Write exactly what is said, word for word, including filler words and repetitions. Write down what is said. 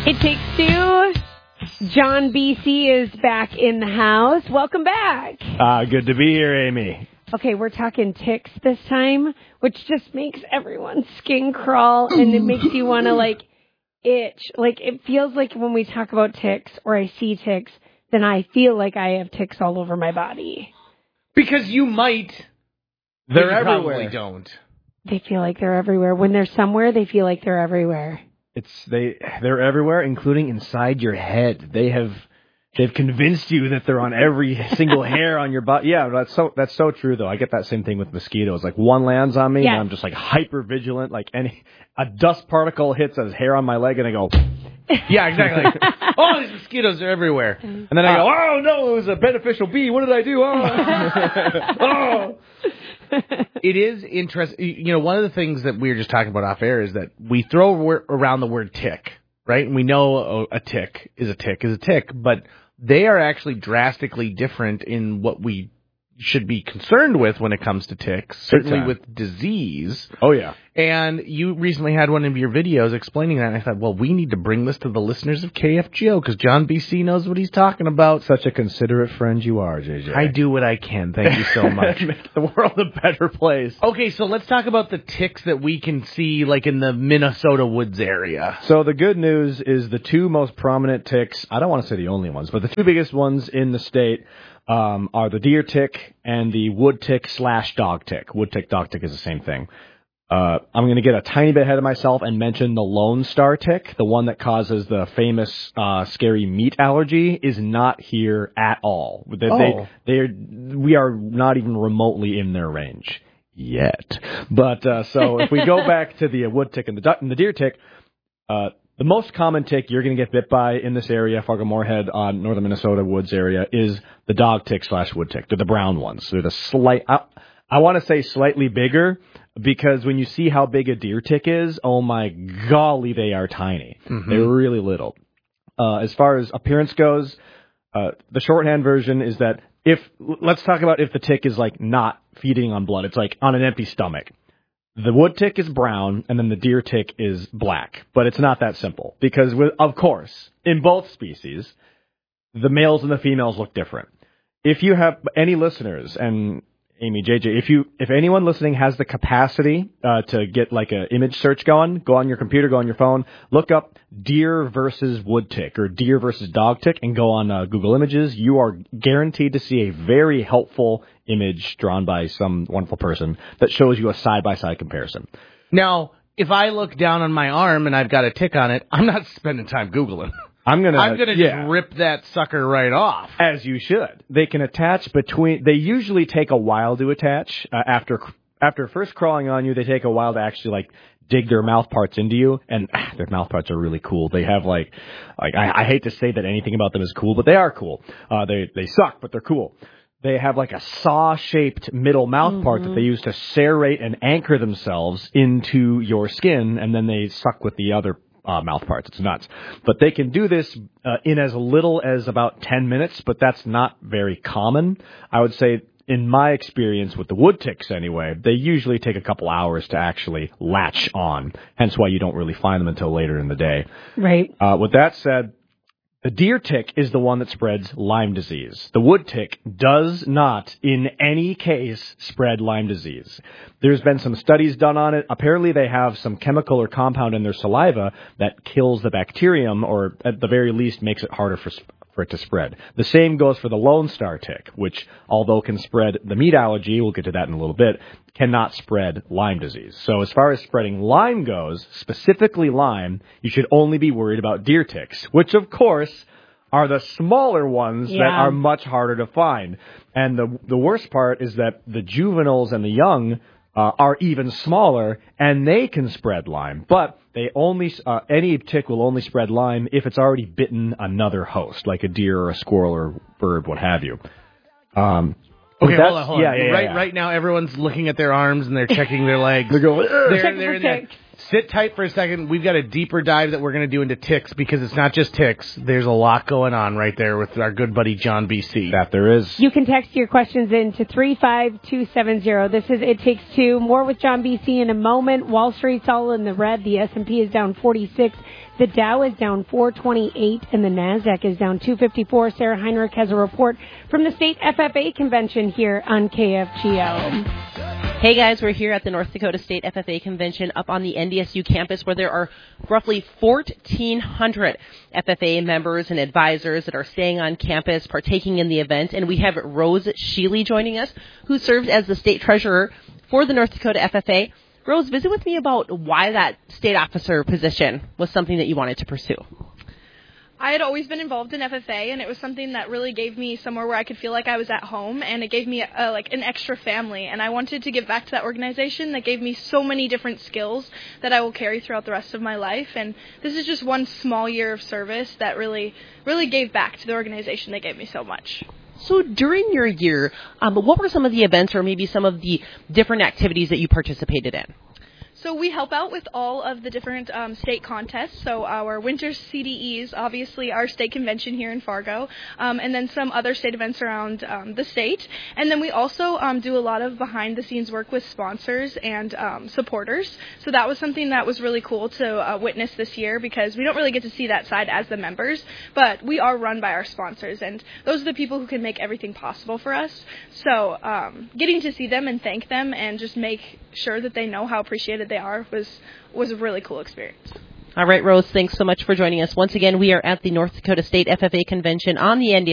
It Takes Two. John B C is back in the house. Welcome back. Uh, good to be here, Amy. Okay, we're talking ticks this time, which just makes everyone's skin crawl, and it makes you want to, like, itch. Like, it feels like when we talk about ticks or I see ticks, then I feel like I have ticks all over my body. Because you might. They're you everywhere. Probably don't. They feel like they're everywhere. When they're somewhere, they feel like they're everywhere. It's they they're everywhere, including inside your head. They have they've convinced you that they're on every single hair on your body. Yeah, that's so that's so true though. I get that same thing with mosquitoes. Like one lands on me, yes. and I'm just like hyper vigilant. Like any a dust particle hits a hair on my leg, and I go. Yeah, exactly. Oh, these mosquitoes are everywhere. And then I go, oh, no, it was a beneficial bee. What did I do? Oh. oh. It is interesting. You know, one of the things that we were just talking about off air is that we throw around the word tick, right? And we know a tick is a tick is a tick, but they are actually drastically different in what we should be concerned with when it comes to ticks, certainly with disease. Oh, yeah. And you recently had one of your videos explaining that, and I thought, well, we need to bring this to the listeners of K F G O, because John B C knows what he's talking about. Such a considerate friend you are, J J. I do what I can. Thank you so much. Make the world a better place. Okay, so let's talk about the ticks that we can see, like, in the Minnesota woods area. So the good news is the two most prominent ticks, I don't want to say the only ones, but the two biggest ones in the state Um, are the deer tick and the wood tick slash dog tick. Wood tick, dog tick is the same thing. Uh, I'm going to get a tiny bit ahead of myself and mention the Lone Star tick, the one that causes the famous uh, scary meat allergy, is not here at all. They, oh. they, they're, we are not even remotely in their range yet. But uh, so if we go back to the uh, wood tick and the, du- and the deer tick, uh, the most common tick you're going to get bit by in this area, Fargo-Moorhead, uh, northern Minnesota woods area, is the dog tick slash wood tick. They're the brown ones. They're the slight, I, I want to say slightly bigger, because when you see how big a deer tick is, oh my golly, they are tiny. Mm-hmm. They're really little. Uh, as far as appearance goes, uh, the shorthand version is that if, let's talk about if the tick is like not feeding on blood. It's like on an empty stomach. The wood tick is brown, and then the deer tick is black. But it's not that simple, because, with, of course, in both species, the males and the females look different. If you have any listeners, and Amy, J J, if you, if anyone listening has the capacity uh, to get like an image search going, go on your computer, go on your phone, look up deer versus wood tick or deer versus dog tick, and go on uh, Google Images. You are guaranteed to see a very helpful image drawn by some wonderful person that shows you a side-by-side comparison. Now, if I look down on my arm and I've got a tick on it, I'm not spending time Googling. I'm gonna, I'm gonna yeah. just rip that sucker right off. As you should. They can attach between. They usually take a while to attach. Uh, after after first crawling on you, they take a while to actually like dig their mouth parts into you, and ah, their mouth parts are really cool. They have like, like I, I hate to say that anything about them is cool, but they are cool. Uh, they they suck, but they're cool. They have like a saw-shaped middle mouth mm-hmm. part that they use to serrate and anchor themselves into your skin, and then they suck with the other Uh, mouth parts. It's nuts. But they can do this uh, in as little as about ten minutes, but that's not very common. I would say, in my experience with the wood ticks anyway, they usually take a couple hours to actually latch on, hence why you don't really find them until later in the day. Right. Uh, with that said, the deer tick is the one that spreads Lyme disease. The wood tick does not, in any case, spread Lyme disease. There's been some studies done on it. Apparently they have some chemical or compound in their saliva that kills the bacterium, or at the very least makes it harder for for it to spread. The same goes for the Lone Star tick, which, although can spread the meat allergy, we'll get to that in a little bit, cannot spread Lyme disease. So as far as spreading Lyme goes, specifically Lyme, you should only be worried about deer ticks, which, of course, are the smaller ones yeah. that are much harder to find. And the the worst part is that the juveniles and the young uh, are even smaller, and they can spread Lyme. But they only uh, any tick will only spread Lyme if it's already bitten another host, like a deer or a squirrel or bird, what have you. Um, okay, hold on, hold on. Yeah, yeah, right, yeah. right now, everyone's looking at their arms and they're checking their legs. They're going, they're, checking they're for ticks. sit tight for a second. We've got a deeper dive that we're going to do into ticks because it's not just ticks. There's a lot going on right there with our good buddy John B C. That there is. You can text your questions in to three five two seven zero. This is It Takes Two. More with John B C in a moment. Wall Street's all in the red. The S and P is down forty-six. The Dow is down four twenty-eight, and the NASDAQ is down two fifty-four. Sarah Heinrich has a report from the state F F A convention here on K F G O. Hey guys, we're here at the North Dakota State F F A convention up on the N D S U campus where there are roughly fourteen hundred F F A members and advisors that are staying on campus partaking in the event. And we have Rose Sheely joining us, who served as the state treasurer for the North Dakota F F A. Rose, visit with me about why that state officer position was something that you wanted to pursue. I had always been involved in F F A, and it was something that really gave me somewhere where I could feel like I was at home, and it gave me a, like an extra family. And I wanted to give back to that organization that gave me so many different skills that I will carry throughout the rest of my life. And this is just one small year of service that really, really gave back to the organization that gave me so much. So during your year, um, what were some of the events or maybe some of the different activities that you participated in? So we help out with all of the different um, state contests. So our winter C D Es, obviously our state convention here in Fargo, um, and then some other state events around um, the state. And then we also um, do a lot of behind-the-scenes work with sponsors and um, supporters. So that was something that was really cool to uh, witness this year because we don't really get to see that side as the members, but we are run by our sponsors, and those are the people who can make everything possible for us. So um, getting to see them and thank them and just make sure that they know how appreciated they are was was a really cool experience. All right, Rose, thanks so much for joining us. Once again, we are at the North Dakota State F F A convention on the N D